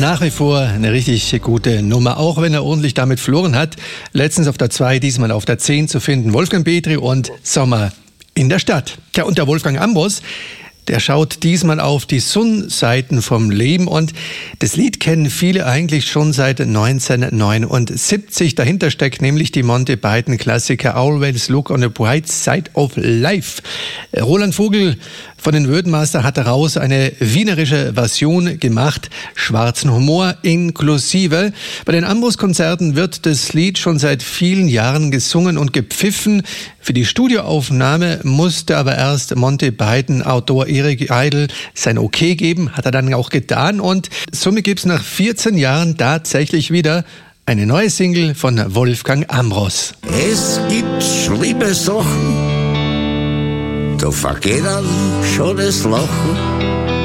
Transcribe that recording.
Nach wie vor eine richtig gute Nummer, auch wenn er ordentlich damit verloren hat. Letztens auf der 2, diesmal auf der 10 zu finden. Wolfgang Petri und Sommer in der Stadt. Tja, und der Wolfgang Ambros, der schaut diesmal auf die Sonnenseiten vom Leben, und das Lied kennen viele eigentlich schon seit 1979. Dahinter steckt nämlich die Monty Python Klassiker Always Look on the Bright Side of Life. Roland Vogel von den Würdenmaster hat daraus eine wienerische Version gemacht, schwarzen Humor inklusive. Bei den Ambros-Konzerten wird das Lied schon seit vielen Jahren gesungen und gepfiffen. Für die Studioaufnahme musste aber erst Monty Python-Autor Eric Idle sein Okay geben, hat er dann auch getan, und somit gibt's nach 14 Jahren tatsächlich wieder eine neue Single von Wolfgang Ambros. Es gibt schlimme Sachen, da vergeht dann schon das Lachen.